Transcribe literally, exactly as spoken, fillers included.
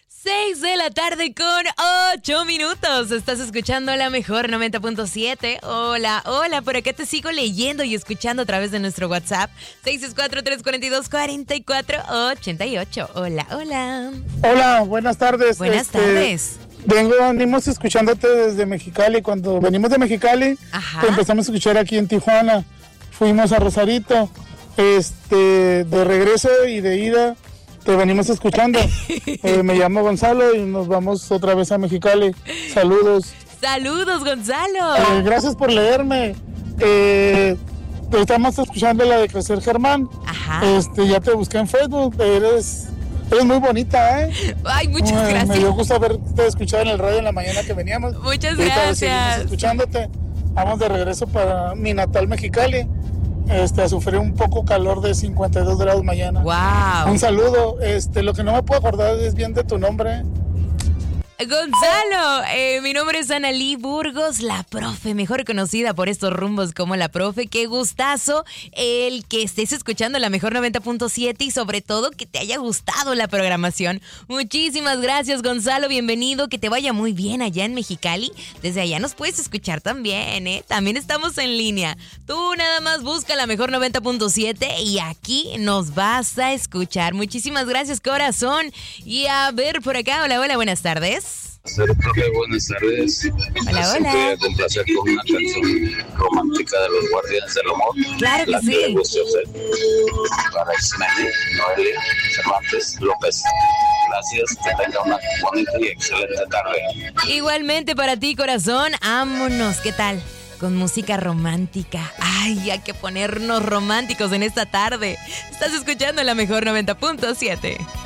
seis de la tarde con ocho minutos. Estás escuchando La Mejor noventa punto siete. Hola, hola, por acá te sigo leyendo y escuchando a través de nuestro WhatsApp seis seis cuatro, tres cuatro dos, cuatro cuatro ocho ocho. Hola, hola. Hola, buenas tardes. Buenas este, tardes. Vengo, venimos escuchándote desde Mexicali. Cuando venimos de Mexicali, Ajá. te empezamos a escuchar aquí en Tijuana. Fuimos a Rosarito. Este, de regreso y de ida te venimos escuchando. eh, me llamo Gonzalo y nos vamos otra vez a Mexicali. Saludos. Saludos, Gonzalo. Eh, gracias por leerme. Eh, te estamos escuchando la de Crecer Germán. Ajá. Este, ya te busqué en Facebook. Eres, eres muy bonita, ¿eh? Ay, muchas Eh, gracias. Me dio gusto haberte escuchado en el radio en la mañana que veníamos. Muchas Ahorita gracias. seguimos escuchándote. Vamos de regreso para mi natal Mexicali. Este, a sufrir un poco calor de cincuenta y dos grados mañana. Wow. Un saludo. Este, lo que no me puedo acordar es bien de tu nombre. Gonzalo, eh, mi nombre es Analí Burgos, la profe, mejor conocida por estos rumbos como la profe. Qué gustazo el que estés escuchando La Mejor noventa punto siete y sobre todo que te haya gustado la programación. Muchísimas gracias, Gonzalo, bienvenido, que te vaya muy bien allá en Mexicali. Desde allá nos puedes escuchar también, ¿eh? También estamos en línea. Tú nada más busca La Mejor noventa punto siete y aquí nos vas a escuchar. Muchísimas gracias, corazón. Y a ver por acá, hola, hola, buenas tardes. Profe, buenas tardes. Hola, hola. Quería complacer con una canción romántica de los Guardianes del Amor. Claro que la sí. que le guste a usted. Para Ismael, Noelia, Cervantes, López. Gracias, que tenga una bonita y excelente tarde. Igualmente para ti, corazón. Vámonos, ¿qué tal? Con música romántica. Ay, hay que ponernos románticos en esta tarde. Estás escuchando La Mejor noventa punto siete.